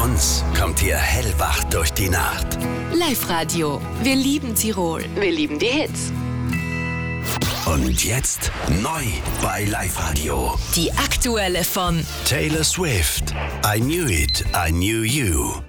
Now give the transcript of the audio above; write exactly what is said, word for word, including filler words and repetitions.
uns kommt ihr hellwach durch die Nacht. Live-Radio. Wir lieben Tirol. Wir lieben die Hits. Und jetzt neu bei Live-Radio. Die aktuelle von Taylor Swift. I knew it, I knew you.